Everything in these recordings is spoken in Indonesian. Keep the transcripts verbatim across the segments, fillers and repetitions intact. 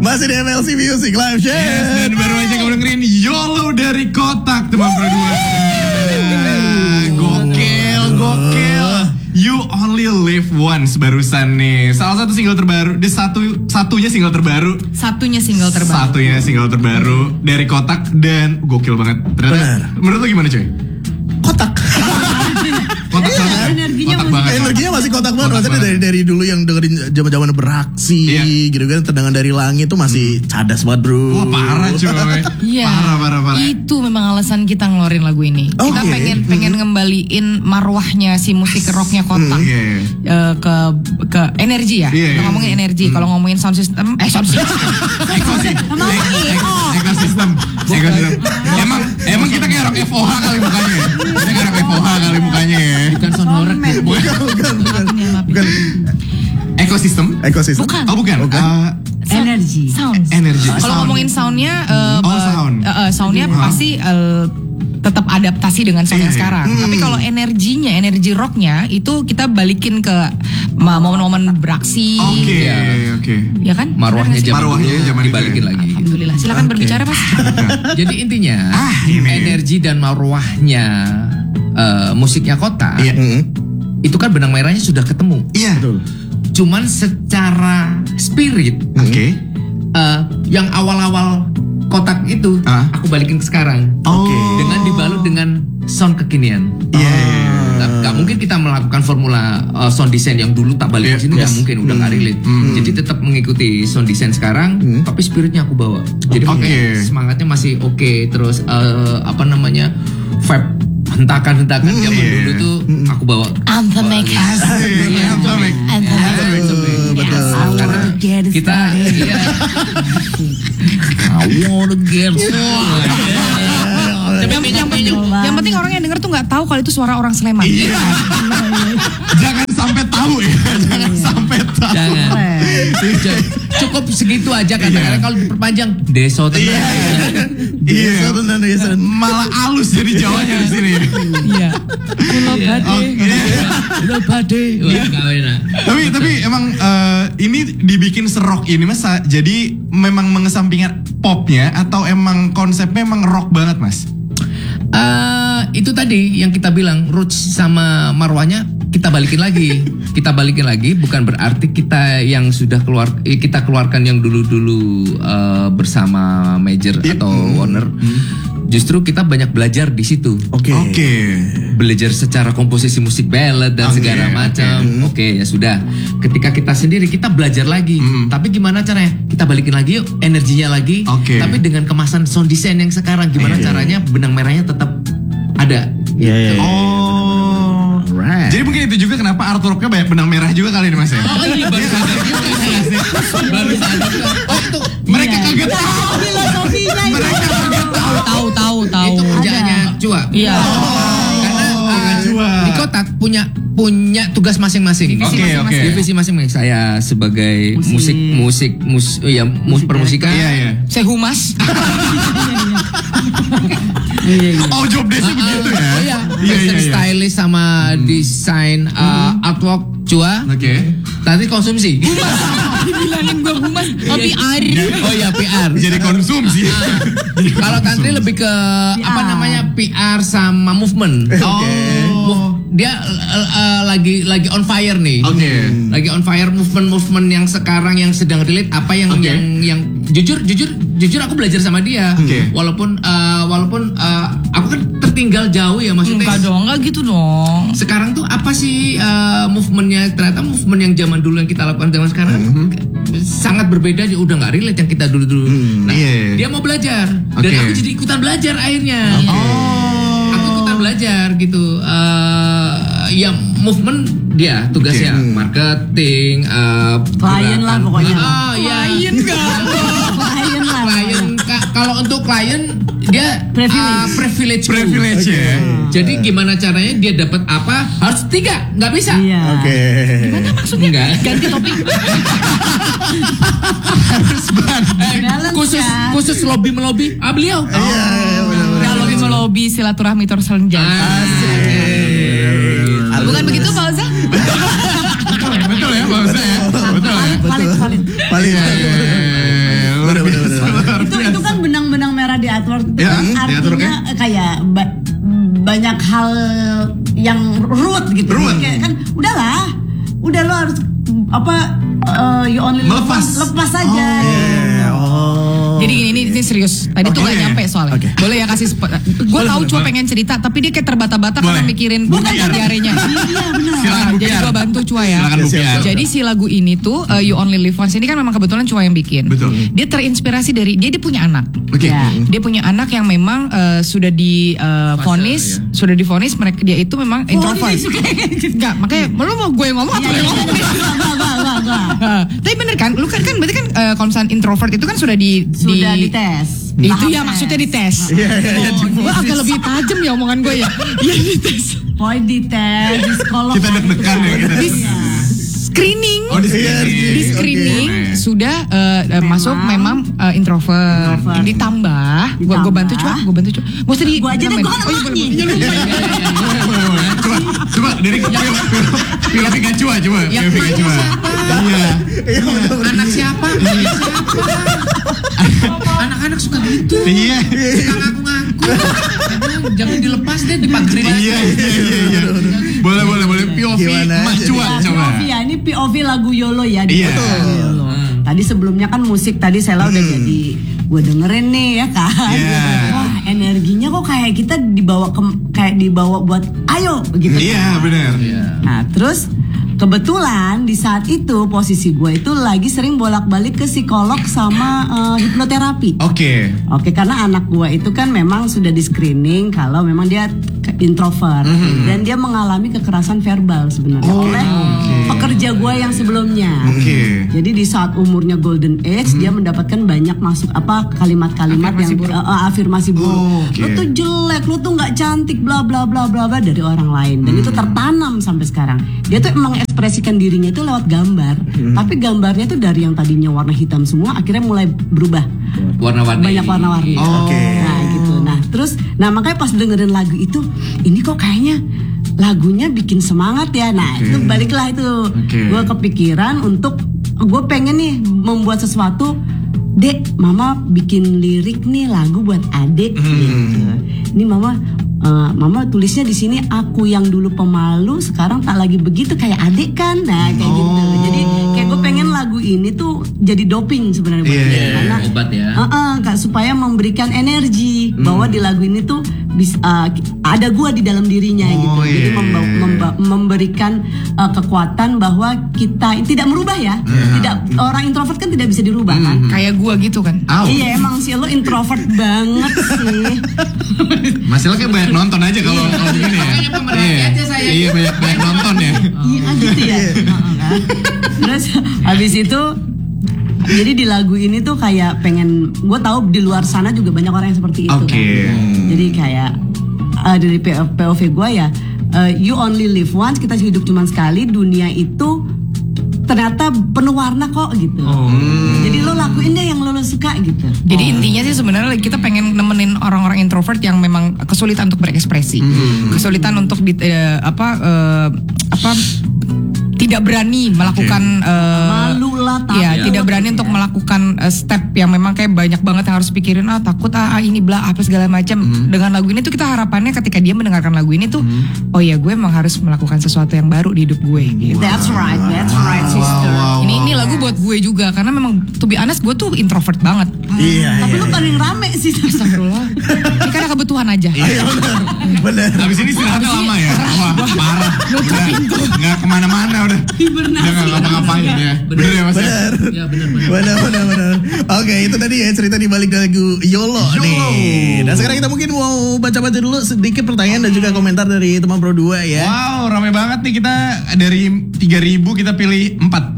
Masih di M L C Music Live Chat. Yes, dan baru aja kamu dengerin YOLO dari Kotak, teman berdua. Gokil, gokil. You Only Live Once barusan nih. Salah satu single terbaru, di satu satunya single terbaru. Satunya single terbaru. Satunya single terbaru dari Kotak dan gokil banget. Ternyata, benar. Menurut lo gimana, coy? Kotak. Kotak banget. Energinya Kotak masih- banget. Energinya masih kotak banget. Kotak Maksudnya banget. dari dari dulu yang dengerin zaman-zaman beraksi Iya. gitu kan, tendangan dari langit tuh masih cadas banget, bro. Wah, parah coy. Iya. Parah, parah, parah. Itu memang alasan kita ngeluarin lagu ini. Kita Oke. pengen pengen ngembaliin marwahnya si musik rocknya Kotak. Iya, iya. Eh, ke ke energi ya. Iya, Kita iya. ngomongin energi. Kalau ngomongin sound system, eh sound system. Ekosistem. Ekosistem. Ekosistem. Emang emang kita kayak rock F O H kali mukanya ya. Kita kayak rock F O H kali mukanya ya. Bukan sound horror. Bukan, bukan, bukan. Maafin ya, maafin. Bukan Ekosistem. ekosistem. Bukan. Oh bukan. Bukan. Eh, Energi. Sound. energi. Kalau Sound. ngomongin soundnya, eh, Oh, eh, sound. eh, eh, soundnya Hah? pasti eh, tetap adaptasi dengan sound Iya, yang iya. sekarang. Hmm. Tapi kalau energinya, energi rocknya itu kita balikin ke ma- momen-momen beraksi. Oke, Iya. oke. Ya kan? Marwahnya Benar nggak sih? zaman Marwahnya dulu zaman itu dibalikin ya. lagi. Alhamdulillah. Silakan berbicara, Mas. Jadi intinya Ah, ini. energi dan marwahnya eh, musiknya Kotak Iya. Mm-mm. itu kan benang merahnya sudah ketemu. Iya. Betul. Cuman secara spirit Oke. eh, yang awal-awal Kotak itu Ah. aku balikin ke sekarang. Oke. Dengan dibalut dengan sound kekinian. Iya, iya, iya. Nah, Gak mungkin kita melakukan formula uh, sound design yang dulu tak balik Iya, ke sini, yes. gak mungkin, udah gak relate. Hmm. Jadi tetap mengikuti sound design sekarang, Hmm. tapi spiritnya aku bawa. Jadi Oke. makanya semangatnya masih oke. Terus uh, apa namanya vibe hentakan-hentakan Hmm, zaman iya. dulu tuh aku bawa. Anthem make Asik. Anthem make. Anthem make. Betul. Karena kita iya. I wanna get Yang, yang penting, yang penting orang yang denger tuh nggak tahu kalau itu suara orang Sleman. Iya. Jangan sampai tahu ya. Jangan sampai tahu. Jangan. Cukup segitu aja kata-kata, kalau diperpanjang deso tenang. Iya. Iya. Satu dan Jason. Malah halus jadi Jawanya di sini. Iya. Pulau Bade. Oke. Udah pade. Wah, kawin lah. Tapi tapi emang eh, ini dibikin serok ini Mas, jadi memang mengesampingkan popnya atau emang konsepnya emang rock banget Mas? Eh, itu tadi yang kita bilang roots sama marwahnya kita balikin lagi. Kita balikin lagi bukan berarti kita yang sudah keluar eh, kita keluarkan yang dulu-dulu eh, bersama Major Yep. atau Warner. Justru kita banyak belajar di situ. Oke. Oke. Belajar secara komposisi musik ballad dan Oke, segala macam. Oke, ya sudah. Ketika kita sendiri kita belajar lagi. Hmm. Tapi gimana caranya? Kita balikin lagi yuk energinya lagi. Oke. Tapi dengan kemasan sound design yang sekarang gimana Iya. caranya benang merahnya tetap ada. Iya, iya, iya. Oh. Alright. Jadi mungkin itu juga kenapa artworknya banyak benang merah juga kali ini Mas ya? Oh iya baru sadar juga sih. Baru sadar. Oh tuh Mereka kaget tahu. Filosofinya Mereka kaget tahu. tahu tahu tahu. itu kerjaannya Cua. Iya. Karena uh, Cua. di Kotak punya punya tugas masing-masing. Oke, Divisi oke. masing-masing. Divisi masing-masing. Saya sebagai musik musik mus ya mus permusikan. Iya iya. Saya humas. Oh job desknya begitu ya? Oh iya, Iya iya fashion iya. stylist sama desain uh, artwork Cua. Oke. Nanti konsumsi. Dibilangin gue humas. Oh, P R. Oh iya P R. Jadi konsumsi. Kalau Tantri lebih ke apa namanya P R sama movement. Oh. Move- dia uh, uh, lagi lagi on fire nih. Oke. Lagi on fire movement-movement yang sekarang yang sedang relate apa yang Oke. yang yang jujur jujur jujur aku belajar sama dia. Oke. Walaupun uh, walaupun uh, aku kan tertinggal jauh ya maksudnya. Enggak dong, enggak gitu dong. Sekarang tuh apa sih uh, movementnya, ternyata movement yang zaman dulu yang kita lakukan zaman sekarang sangat berbeda, dia udah nggak relate yang kita dulu dulu. Nah iya. dia mau belajar dan Oke. aku jadi ikutan belajar akhirnya. Oh. Aku ikutan belajar gitu. Uh, ya movement dia tugasnya Oke. marketing, uh, Klien lah gerakan. pokoknya. Oh ya. Klien nggak? Klien lah. Klien ka- kalau untuk klien dia Privilege. uh, privilege. Privilege ya. Jadi gimana caranya dia dapat apa? Harus tiga, nggak bisa. Iya. Oke. Gimana maksudnya? Enggak. Ganti topik. Harus banget. Eh, Balance khusus ya. khusus lobby melobi. Ah beliau. Iya, iya, benar, benar. Kalau lebih melobi silaturahmi terus lanjut. Bukan begitu Pak Oza? Betul ya, betul ya, Bang Ustaz ya. Betul ya. Valid, valid. Paling Iya, iya, iya. banyak hal yang root gitu. Root. Kayak kan udahlah, udah lo harus apa uh, you only Melepas. lepas aja. Oh. Gitu. Oh. Jadi gini ini, ini serius. Tadi tuh Oke. gak nyampe soalnya. Oke. Boleh ya kasih gue tahu cuma pengen cerita tapi dia kayak terbata-bata karena Boleh. mikirin Bukan, bukan diarenya. Iya benar. Silakan Nah, jadi Bukiar. gue bantu Cua ya. Silakan Bukiar. Jadi si lagu ini tuh uh, You Only Live Once ini kan memang kebetulan Cua yang bikin. Betul. Dia terinspirasi dari dia dia punya anak. Oke. Ya. Dia punya anak yang memang uh, sudah di uh, vonis, sudah divonis mereka dia itu memang introvert. dia suka kayak gitu. Enggak, makanya lu mau gue yang ngomong atau Iya, yang iya, ngomong? iya. Gua, gua, gua, gua. Uh, tapi bener kan, lu kan kan berarti kan uh, kalau misalnya introvert itu kan sudah di Sudah di, dites. itu Tahap ya tes. maksudnya dites. Iya, iya, iya, Oh, gue agak lebih tajam ya omongan gue ya. Iya dites. Boy dites, di psikolog. Kita deg-degan ya kita. Di screening. Oh, di Iya, sini. Di screening Oke. sudah uh, uh, masuk memang uh, introvert. Introvert. Ditambah, gue gue Ditambah. bantu Cua, gue bantu Cua. Gak usah di. Gua aja deh, dramain. gua kan Oh, iya, emaknya. boleh, boleh. Iya, lupa. Coba, coba dari pilih Pika Cua, coba Yang pilih Pika Cua. Iya. Anak siapa? Anak siapa? Anak-anak suka gitu. Iya. Suka ngaku-ngaku. Aduh, jangan dilepas deh, dipagerin aja. Iya, iya, iya, iya. Boleh, boleh, boleh. P O V Gimana? Mak Cua, Ya, coba. P O V ya, ini P O V lagu YOLO ya. di- Iya. Lagu YOLO. Tadi sebelumnya kan musik tadi Sela udah jadi gue dengerin nih ya kan. Iya. Wah energinya kok kayak kita dibawa ke kayak dibawa buat ayo begitu. Iya, benar. Nah terus kebetulan di saat itu posisi gue itu lagi sering bolak-balik ke psikolog sama eh, hipnoterapi. Oke. Oke, karena anak gue itu kan memang sudah di screening kalau memang dia ke- introvert dan dia mengalami kekerasan verbal sebenarnya Oh, oleh oke. pekerja gue yang sebelumnya. Oke. Jadi di saat umurnya golden age dia mendapatkan banyak masuk apa kalimat-kalimat Afirmasi yang buruk. eh, eh, afirmasi buruk. Oh, oke. Lu tuh jelek, lu tuh nggak cantik, bla bla bla bla bla dari orang lain dan itu tertanam sampai sekarang. Dia tuh emang ekspresikan dirinya itu lewat gambar, tapi gambarnya tuh dari yang tadinya warna hitam semua akhirnya mulai berubah. Warna-warni. Banyak warna-warni. Oh. Oke. Nah gitu. Nah terus, nah makanya pas dengerin lagu itu, ini kok kayaknya lagunya bikin semangat ya. Nah itu baliklah itu, Oke. gue kepikiran untuk gue pengen nih membuat sesuatu. Dek, mama bikin lirik nih lagu buat adek. Gitu. Ini mama, uh, mama tulisnya di sini aku yang dulu pemalu sekarang tak lagi begitu kayak adek kan. Nah kayak gitu. Jadi kayak gue pengen lagu ini tuh jadi doping sebenarnya buat Iya, dia. iya, Karena obat ya. Uh-uh, Kak, supaya memberikan energi bahwa di lagu ini tuh bis, uh, ada gua di dalam dirinya Oh, gitu. Jadi iya. memba- memba- memberikan uh, kekuatan bahwa kita tidak merubah ya. Tidak orang introvert kan tidak bisa dirubah kan. Kayak gua gitu kan. Au. Iya emang sih lo introvert banget sih. Masih lo kayak banyak nonton aja kalau kalau begini ya. Makanya pemerhati Iya. aja saya. Iya, banyak banyak nonton ya. Iya gitu ya. Heeh, kan. Terus habis itu jadi di lagu ini tuh kayak pengen gue tahu di luar sana juga banyak orang yang seperti itu Oke. kan. Jadi kayak uh, dari P O V gue ya uh, you only live once, kita hidup cuma sekali, dunia itu ternyata penuh warna kok gitu. Jadi lo lakuin deh yang lo, lo suka gitu. Jadi intinya sih sebenarnya kita pengen nemenin orang-orang introvert yang memang kesulitan untuk berekspresi, kesulitan untuk di, eh, apa eh, apa tidak berani melakukan eh, Malu lah, takut. ya tidak berani gitu untuk ya. melakukan eh, step yang memang kayak banyak banget yang harus pikirin ah takut ah, ah, ini bla apa segala macam. Dengan lagu ini tuh kita harapannya ketika dia mendengarkan lagu ini tuh oh ya gue emang harus melakukan sesuatu yang baru di hidup gue gitu. That's right, that's right sister. Ini ini lagu buat gue juga karena memang to be honest gue tuh introvert banget. Iya, Tapi iya. lo paling rame sih. Astagfirullah. Ini karena kebutuhan aja. Iya benar. Benar. Habis ini istirahatnya lama ya. Wah, parah. Udah nggak kemana-mana udah. Udah nggak ngapa-ngapain ya. Bener ya Mas? ya? Benar. Ya benar-benar. Benar, benar, benar. Oke, itu tadi ya cerita di balik lagu YOLO nih. Dan sekarang kita mungkin mau baca-baca dulu sedikit pertanyaan dan juga komentar dari teman Pro dua ya. Wow, rame banget nih kita dari tiga ribu kita pilih empat.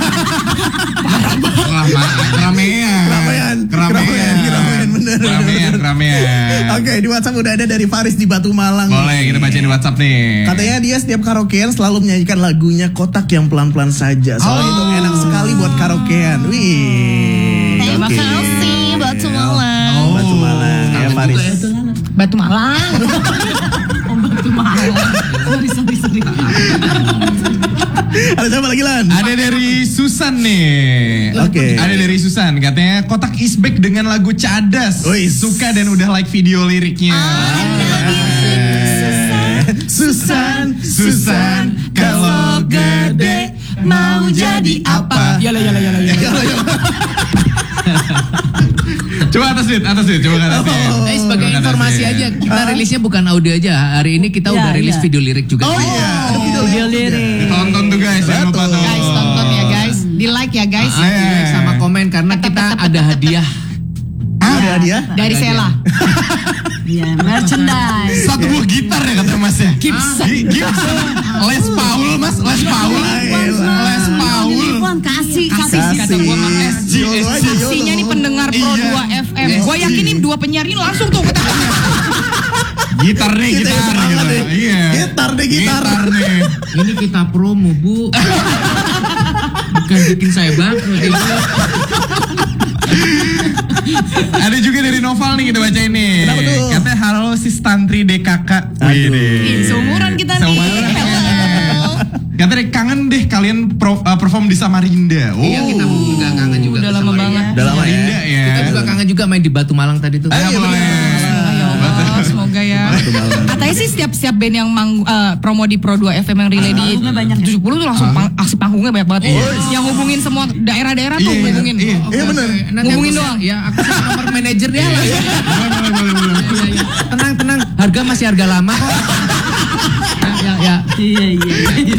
Wah, ma- keramaian. Keramaian. Keramaian. Keramaian, bener. Keramaian, keramaian. Oke, di WhatsApp udah ada dari Faris di Batu Malang. Boleh kita bacain di WhatsApp nih. Katanya dia setiap karaokean selalu menyanyikan lagunya Kotak yang pelan-pelan saja. Soalnya Oh. itu enak sekali buat karaokean. Wih. Terima Oke. kasih Batu Malang. Oh. Batu Malang ya Faris. Batu Malang. Oh, Batu Malang. Sorry, sorry, sorry. Ada siapa lagi Lan? Ada dari Susan nih. Oke. Ada dari Susan. Katanya Kotak is back dengan lagu Cadas. Wih. Suka dan udah like video liriknya. Susan, Susan, kalau gede mau jadi apa? Yalah yalah yalah yalah. Coba atas Dit, atas Dit, coba atas Dit. Eh, sebagai Coba informasi atas Dit. aja, kita rilisnya bukan audio aja. Hari ini kita Ya, udah rilis ya. video lirik juga. Oh iya, ada video Video lirik. Tonton tuh guys, jangan lupa tuh. Guys tonton ya guys, di like ya guys. Ah, iya. Like sama komen karena kita ada hadiah. Ada dia. Dari Sela. Iya, merchandise. Satu buah gitar ya kata Mas ya. Gibson. Gi- Gibson. Les Paul Mas, Les Paul. Les Paul. Telepon, kasih, kasih. Kasih kata gua Mang S. Yolo aja, Yolo. Saksinya nih pendengar Pro Iya. dua F M. Gue yakin nih dua penyiar ini langsung tuh kata Gitar nih, Kita yang gitar semangat gitu. nih. Iya. Gitar deh, gitar. Gitar nih. Ini kita promo, Bu. Bukan bikin saya bangkrut ini. Ada juga dari Noval nih kita baca ini. Kenapa tuh? Katanya halo sis Tantri D K K. Aduh. Widih. seumuran kita nih. Seumuran. Hello. Katanya kangen deh kalian pro- uh, perform di Samarinda. Oh. Iya, kita juga kangen juga. Udah ke lama Samarinda. banget. Udah lama ya. Samarinda ya. Kita juga kangen juga main di Batu Malang tadi tuh. Ayo Iya, boleh. Ya Allah, semoga ya. Katanya sih setiap setiap band yang mang, eh, promo di Pro dua F M yang relay di Panggungnya banyak ya? tujuh puluh tuh langsung pang, aksi panggungnya banyak banget. Yang hubungin semua daerah-daerah tuh Iya, iya, hubungin. iya. Iya benar. Nanti Ngomongin aku- doang. Ya, aku share nomor manajer dia lah. Boleh, boleh, boleh, boleh. Iya, iya. Tenang, tenang. Harga masih harga lama kok. Ya, ya, ya. Iya, iya.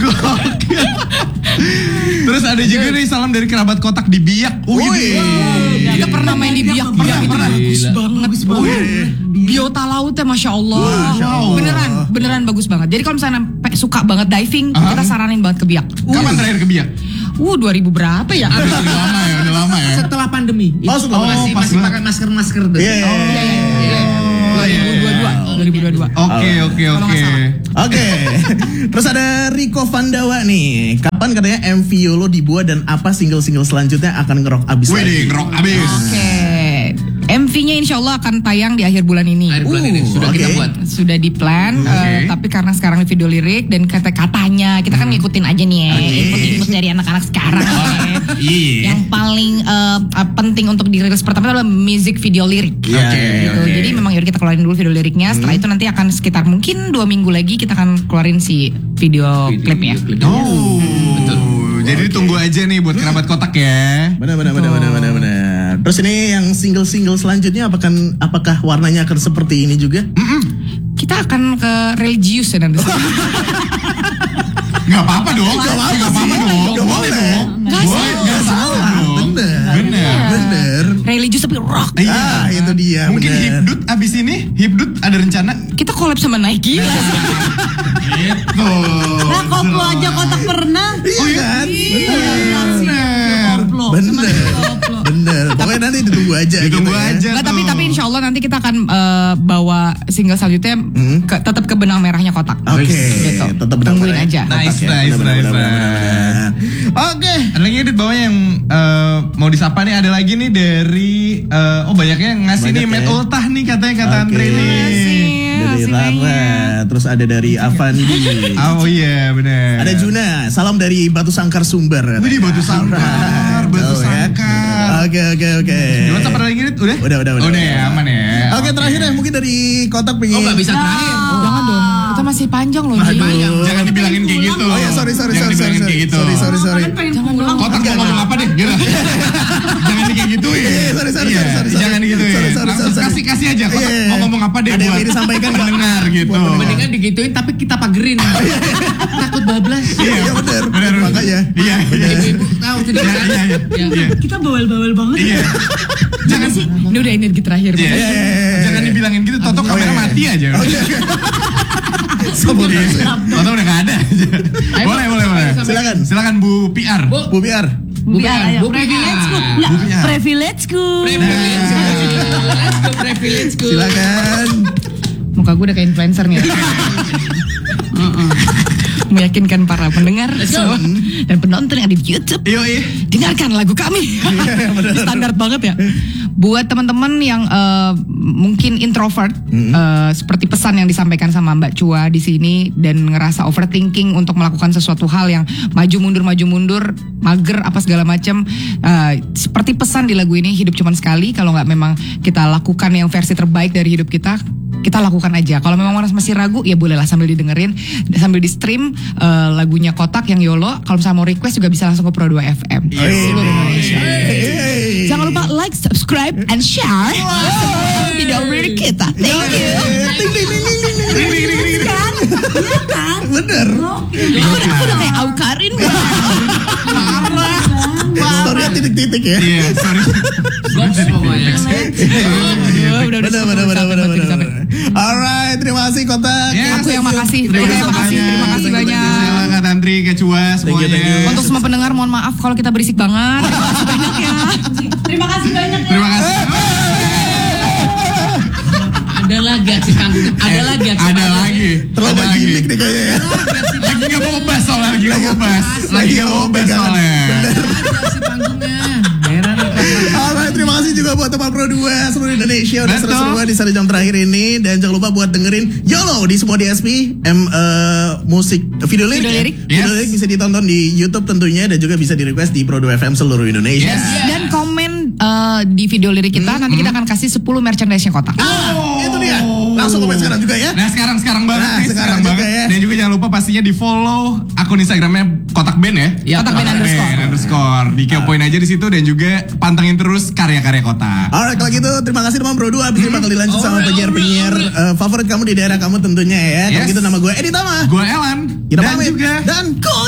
Terus ada juga nih salam dari kerabat kotak di Biak. Wih. Kita pernah main di biak biak itu bagus banget. Biota lautnya masya Allah. Wow. Beneran, beneran bagus banget. Jadi kalau misalnya pe- suka banget diving, Aha. kita saranin banget ke biak. Kapan terakhir ke Biak? Uh, dua ribu berapa ya? Udah lama ya, udah lama ya. Setelah pandemi. Oh, setelah- masih oh, pas masih banget. pakai masker-masker tuh. Iya, iya, iya. Oh, iya, iya. dua ribu dua puluh dua. Oke, oke, Kalau oke. nggak salah. Oke, terus ada Riko Vandawa nih. Kapan katanya M V Yolo dibuat dan apa single-single selanjutnya akan ngerok abis Wih, lagi? ngerok abis. Oke. M V-nya insya Allah akan tayang di akhir bulan ini. Akhir bulan Uh, ini sudah oke. kita buat. Sudah di plan, Oke. tapi karena sekarang di video lirik dan kata-katanya kita kan ngikutin aja nih, ya, input-input dari anak-anak sekarang. ya. Iya. Yang paling eh, uh, penting untuk dirilis pertama adalah music video lirik. Iya, Oke, Gitu. oke. Jadi memang yaudah kita keluarin dulu video liriknya. Setelah itu nanti akan sekitar mungkin dua minggu lagi kita akan keluarin si video, klipnya. klipnya. Oh, jadi tunggu aja nih buat kerabat kotak ya. Benar, benar, benar, benar, benar, benar. Terus ini yang single-single selanjutnya apakah apakah warnanya akan seperti ini juga? Kita akan ke religius ya nanti. Gak apa-apa dong. Gak apa-apa Gak apa-apa sih. dong. Gak Boleh boleh. dong. Gak Boleh, salah. gak salah dong. Bener. Bener. Bener. Religius tapi rock. Iya. Ah, itu dia. Mungkin bener. Hipdut abis ini, Hipdut ada rencana? Kita collab sama Nike. Gitu. Nah, koplo aja kotak pernah. Iya kan? Bener. Koplo. Bener. Bener. Pokoknya nanti ditunggu aja. Ditunggu gitu ya. aja. Nggak, tapi tuh. tapi insya Allah nanti kita akan eh, bawa single selanjutnya ke, tetap ke benang merahnya kotak. Oke, Gitu. tetap Tungguin benar-benar aja. kotak Nice, ya. nice, Benar-benar, nice, benar-benar. Oke. Ada lagi di bawahnya yang eh, mau disapa nih, ada lagi nih dari eh, oh banyaknya yang ngasih Banyak nih ya. Matt Ultah nih katanya kata Oke. Andre nih. Dari Makasih Rara, banyak. terus ada dari Avandi. Oh iya bener. Ada Juna, salam dari Batu Sangkar Sumber. Wih, di Batu Sangkar, Batu Oh, ya. Sangkar. Oke, oke, oke. Di WhatsApp ada lagi nih? Udah? Udah, udah, udah. Udah ya, aman ya. Oke, terakhir ya mungkin dari kotak pengen. Oh, nggak bisa terakhir. Jangan dong, kita masih panjang loh. Ji. Aduh. Jangan dibilangin kayak gitu. Oh ya, sorry, sorry, Jangan sorry, sorry, dibilangin sorry, kayak gitu. sorry, sorry, sorry. Kan pengen Jangan pulang. Kotak mau ngomong apa deh? Gitu. Jangan di kayak gituin. Iya, sorry, sorry, Iya, sorry, sorry, sorry. Jangan digituin. Sorry, sorry, Langsung sorry, sorry. kasih kasih aja. Kotak Iya. mau ngomong apa deh Ada yang buat ingin disampaikan nggak? pendengar gitu. Buat pendengar. Mendingan digituin tapi kita pagerin. Takut bablas. Iya, benar. Benar, Makanya. Iya, iya. Ibu tahu tidak? Iya, iya, iya. Ya. Iya. Kita bawel-bawel banget. Iya. Jangan Ini udah energi terakhir. Iya. Iya, iya, iya. Jangan dibilangin gitu, Toto Oh, kamera iya. mati aja. Oke, oke. Sobat Iya. Toto udah gak ada. Boleh, boleh, boleh. Silakan. Silakan Bu P R. Bu, Bu Biar. bukan. Biar, ayo. Bu Privilege-ku. Privilege. Enggak, Bukan. privilege-ku. Privilege. Let's go privilege-ku. Silakan. Muka gue udah kayak influencer nih. Meyakinkan para pendengar semua dan penonton yang ada di YouTube. Yo, iya. Dengarkan lagu kami. Standar banget ya. Buat teman-teman yang eh, mungkin introvert, eh, seperti pesan yang disampaikan sama Mbak Chua di sini dan ngerasa overthinking untuk melakukan sesuatu hal yang maju mundur maju mundur, mager apa segala macam. eh, seperti pesan di lagu ini, hidup cuma sekali. Kalau nggak memang kita lakukan yang versi terbaik dari hidup kita, kita lakukan aja. Kalau memang masih ragu, ya bolehlah sambil didengerin, sambil di stream uh, lagunya Kotak yang YOLO. Kalau misalnya mau request juga bisa langsung ke Pro dua F M. Seluruh Indonesia. Hey. Jangan lupa like, subscribe, and share video dari kita. Thank you. Ting, ting, ting, ting, ting, ting. Kan? Iya kan? Bener. Aku udah kayak Aukarin. Story titik-titik ya. Iya, sorry. Goks pokoknya. Udah, udah, Bener, udah, bener, bener, capek, bener, capek, bener. capek. Alright, terima kasih Kotak. Yes. Aku yang makasih. Terima Terima kasih kasih. banyak. Terima kasih banyak. Silakan Tantri, Kecua Thank you, thank you. semuanya. Untuk semua pendengar, mohon maaf kalau kita berisik banget. Terima kasih banyak ya. Terima kasih banyak ya. Terima kasih. Ada lagi aksi panggung. Ada lagi aksi Ada panggung. lagi. Terlalu Ada lagi. gimmick nih kayaknya ya. Lagi nggak mau ngebahas soalnya, lagi nggak mau ngebahas, lagi nggak mau ngebahas pegangan. soalnya. Ada aksi panggungnya. Heran apa? Alright, terima kasih juga buat teman Pro dua seluruh Indonesia udah Betul. seru-seruan di satu jam terakhir ini, dan jangan lupa buat dengerin YOLO di semua D S P, M uh, musik video lirik. Video ya? lirik. Video Yes. lirik bisa ditonton di YouTube tentunya, dan juga bisa di request di Pro dua F M seluruh Indonesia. Yes. Dan komen uh, di video lirik kita, nanti kita akan kasih sepuluh merchandise-nya Kotak. Ah, itu dia. Langsung komen sekarang juga ya. Nah sekarang sekarang banget Nah, nih, sekarang sekarang, juga banget. ya. Dan juga jangan lupa pastinya di follow akun Instagramnya Kotak Band ya. Ya, Kotak Band underscore. underscore. Dikepoin aja di situ, dan juga pantengin terus karya-karya Kotak. Alright, kalau gitu terima kasih teman Pro dua. Abis ini bakal dilanjut sama penyiar-penyiar uh, favorit kamu di daerah kamu tentunya ya. Kalau Yes. gitu nama gue Edi Tama. Gue Elan. Kita dan pamit. juga Dan